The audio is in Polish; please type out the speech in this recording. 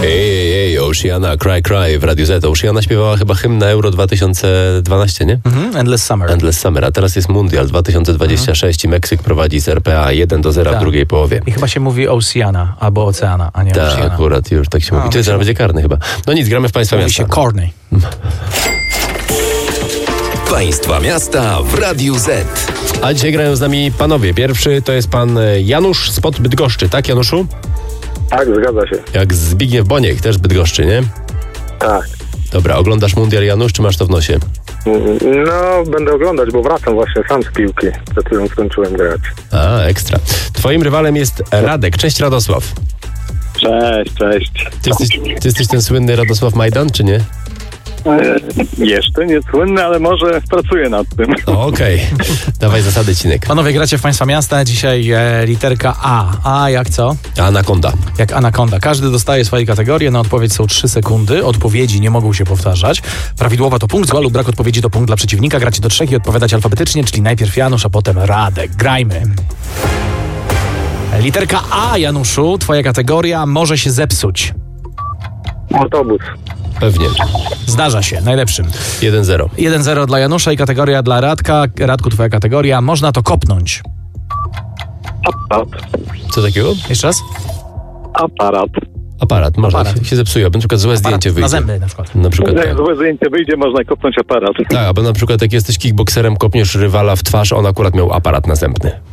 Ej, Oceana, Cry Cry w Radiu Z. Oceana śpiewała chyba hymn na Euro 2012, nie? Endless Summer. Endless Summer, a teraz jest Mundial 2026 i Meksyk prowadzi z RPA 1-0 w drugiej połowie. I chyba się mówi Oceana albo Oceana, a nie Tak, Oceana. akurat już tak się mówi. To zaraz będzie karny chyba. No nic, gramy w Państwa Mówi Miasta. się Corny. Państwa Miasta w Radiu Z. A dzisiaj grają z nami panowie. Pierwszy to jest pan Janusz spod Bydgoszczy, tak Januszu? Tak, zgadza się. Jak Zbigniew Boniek, też Bydgoszczy, nie? Tak. Dobra, oglądasz Mundial, Janusz, czy masz to w nosie? No, będę oglądać, bo wracam właśnie sam z piłki. Przed chwilą skończyłem grać. A, ekstra. Twoim rywalem jest Radek. Cześć Radosław. Cześć. Ty jesteś ten słynny Radosław Majdan, czy nie? Jeszcze nie słynny, ale może pracuję nad tym. Okej. Dawaj zasady, Cinek. Panowie, gracie w Państwa Miasta. Dzisiaj literka A. A jak co? Anakonda. Jak anakonda. Każdy dostaje swoje kategorie. Na odpowiedź są 3 sekundy. Odpowiedzi nie mogą się powtarzać. Prawidłowa to punkt, zła lub brak odpowiedzi to punkt dla przeciwnika. Gracie do 3 i odpowiadać alfabetycznie, czyli najpierw Janusz, a potem Radek. Grajmy. Literka A, Januszu. Twoja kategoria może się zepsuć. Autobus. Pewnie. Zdarza się. Najlepszym. 1-0. 1-0 dla Janusza i kategoria dla Radka. Radku, twoja kategoria. Można to kopnąć. Aparat. Co takiego? Jeszcze raz? Aparat. Można. Aparat. Się zepsuje. Na przykład złe zdjęcie wyjdzie. Na zęby na przykład. Na przykład tak. Jak złe zdjęcie wyjdzie, można kopnąć aparat. Tak, albo na przykład jak jesteś kickbokserem, kopniesz rywala w twarz, on akurat miał aparat następny.